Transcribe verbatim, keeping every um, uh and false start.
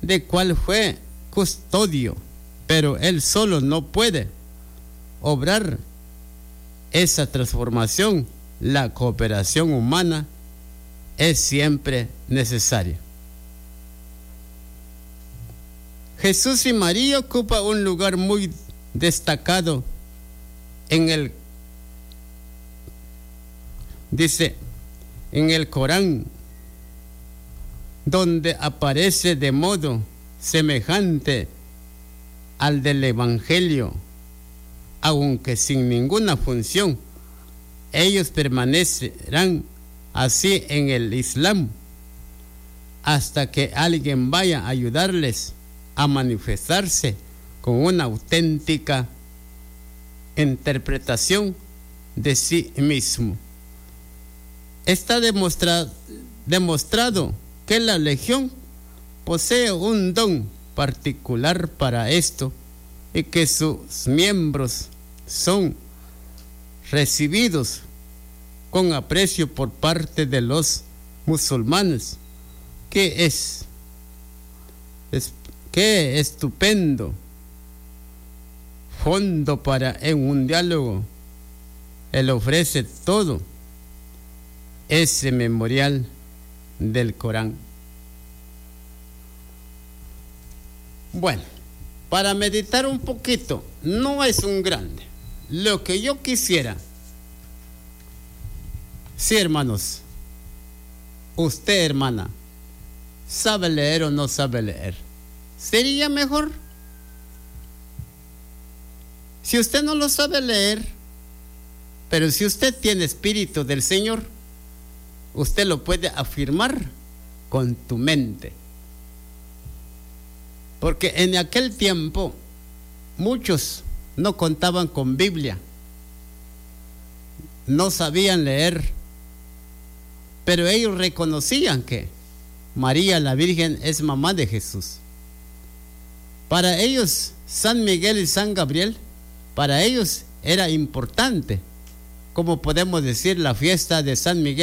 de cual fue custodio, pero él solo no puede obrar esa transformación. La cooperación humana es siempre necesaria. Jesús y María ocupan un lugar muy destacado en el, dice, en el Corán, donde aparece de modo semejante al del Evangelio, aunque sin ninguna función. Ellos permanecerán así en el Islam hasta que alguien vaya a ayudarles a manifestarse con una auténtica interpretación de sí mismo. Está demostrado, demostrado que la Legión posee un don particular para esto y que sus miembros son recibidos con aprecio por parte de los musulmanes. ¿Qué es? es qué estupendo fondo para en un diálogo. Él ofrece todo ese memorial del Corán. Bueno, para meditar un poquito, no es un grande. Lo que yo quisiera, sí, hermanos, usted, hermana, ¿sabe leer o no sabe leer? Sería mejor. Si usted no lo sabe leer, pero si usted tiene espíritu del Señor, usted lo puede afirmar con tu mente. Porque en aquel tiempo muchos no contaban con Biblia, no sabían leer, pero ellos reconocían que María la Virgen es mamá de Jesús. Para ellos, San Miguel y San Gabriel, para ellos era importante, como podemos decir la fiesta de San Miguel